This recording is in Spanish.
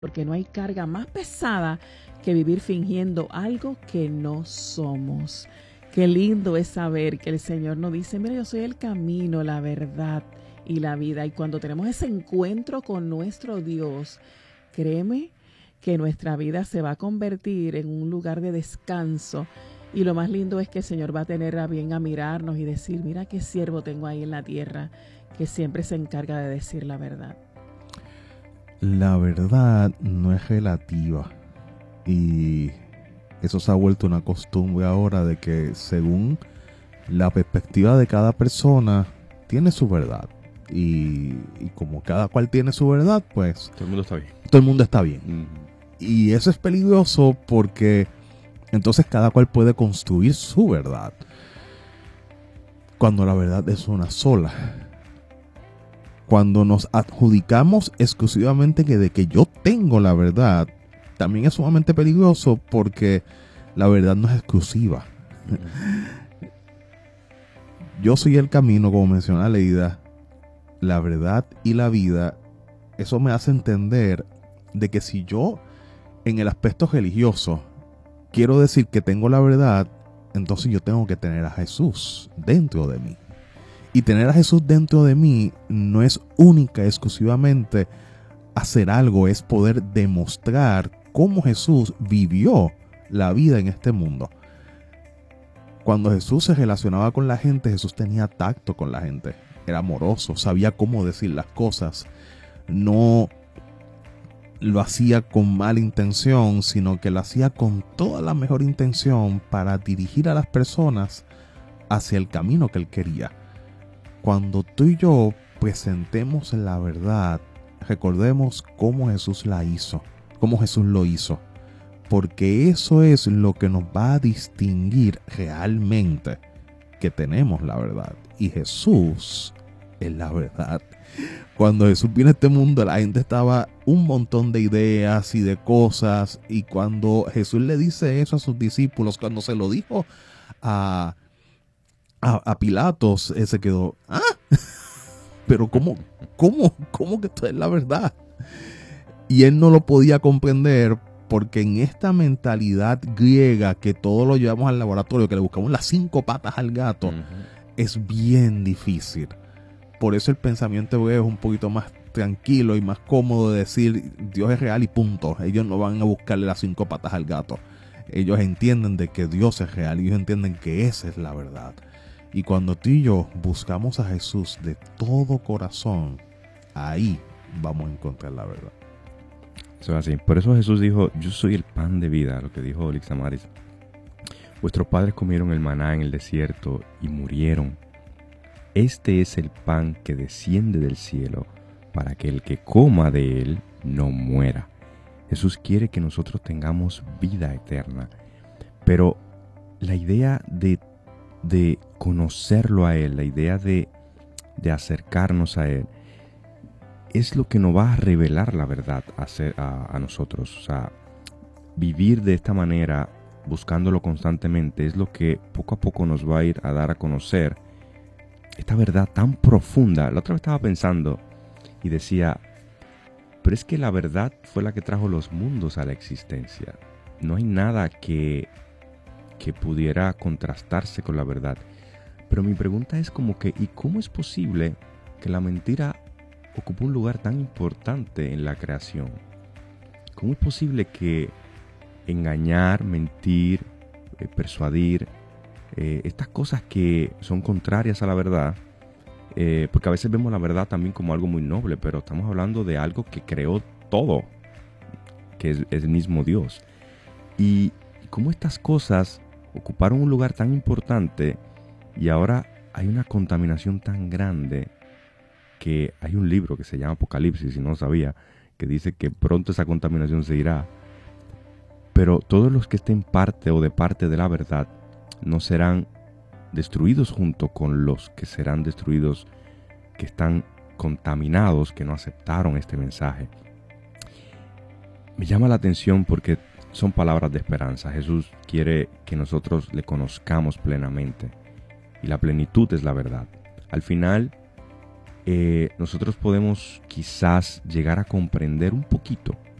porque no hay carga más pesada que vivir fingiendo algo que no somos. Qué lindo es saber que el Señor nos dice, mira, yo soy el camino, la verdad y la vida. Y cuando tenemos ese encuentro con nuestro Dios, créeme que nuestra vida se va a convertir en un lugar de descanso. Y lo más lindo es que el Señor va a tener a bien a mirarnos y decir, mira qué siervo tengo ahí en la tierra, que siempre se encarga de decir la verdad. La verdad no es relativa, y eso se ha vuelto una costumbre ahora de que según la perspectiva de cada persona tiene su verdad, y como cada cual tiene su verdad, pues todo el mundo está bien. Todo el mundo está bien. Y eso es peligroso porque entonces cada cual puede construir su verdad, cuando la verdad es una sola. Cuando nos adjudicamos exclusivamente de que yo tengo la verdad, también es sumamente peligroso porque la verdad no es exclusiva. Yo soy el camino, como menciona Leida, la verdad y la vida. Eso me hace entender de que si yo, en el aspecto religioso, quiero decir que tengo la verdad, entonces yo tengo que tener a Jesús dentro de mí. Y tener a Jesús dentro de mí no es única, exclusivamente hacer algo, es poder demostrar cómo Jesús vivió la vida en este mundo. Cuando Jesús se relacionaba con la gente, Jesús tenía tacto con la gente, era amoroso, sabía cómo decir las cosas, no lo hacía con mala intención, sino que lo hacía con toda la mejor intención para dirigir a las personas hacia el camino que él quería. Cuando tú y yo presentemos la verdad, recordemos cómo Jesús la hizo, cómo Jesús lo hizo, porque eso es lo que nos va a distinguir realmente que tenemos la verdad. Y Jesús es la verdad. Cuando Jesús vino a este mundo, la gente estaba un montón de ideas y de cosas, y cuando Jesús le dice eso a sus discípulos, cuando se lo dijo a Pilatos, se quedó, pero ¿cómo que esto es la verdad? Y él no lo podía comprender, porque en esta mentalidad griega que todo lo llevamos al laboratorio, que le buscamos las 5 patas al gato, es bien difícil. Por eso el pensamiento hebreo es un poquito más tranquilo y más cómodo de decir Dios es real y punto. Ellos no van a buscarle las 5 patas al gato. Ellos entienden de que Dios es real y ellos entienden que esa es la verdad. Y cuando tú y yo buscamos a Jesús de todo corazón, ahí vamos a encontrar la verdad. Eso es así. Por eso Jesús dijo, yo soy el pan de vida, lo que dijo Lixamaris. Vuestros padres comieron el maná en el desierto y murieron. Este es el pan que desciende del cielo, para que el que coma de él no muera. Jesús quiere que nosotros tengamos vida eterna. Pero la idea de conocerlo a Él, la idea de acercarnos a Él, es lo que nos va a revelar la verdad a nosotros. O sea, vivir de esta manera, buscándolo constantemente, es lo que poco a poco nos va a ir a dar a conocer esta verdad tan profunda. La otra vez estaba pensando y decía, pero es que la verdad fue la que trajo los mundos a la existencia. No hay nada que pudiera contrastarse con la verdad. Pero mi pregunta es como que, ¿y cómo es posible que la mentira ocupó un lugar tan importante en la creación? ¿Cómo es posible que engañar, mentir, persuadir, estas cosas que son contrarias a la verdad, porque a veces vemos la verdad también como algo muy noble, pero estamos hablando de algo que creó todo, que es el mismo Dios. Y cómo estas cosas ocuparon un lugar tan importante y ahora hay una contaminación tan grande que hay un libro que se llama Apocalipsis, si no lo sabía, que dice que pronto esa contaminación se irá. Pero todos los que estén parte o de parte de la verdad no serán destruidos junto con los que serán destruidos, que están contaminados, que no aceptaron este mensaje. Me llama la atención porque son palabras de esperanza. Jesús quiere que nosotros le conozcamos plenamente. Y la plenitud es la verdad. Al final, nosotros podemos quizás llegar a comprender un poquito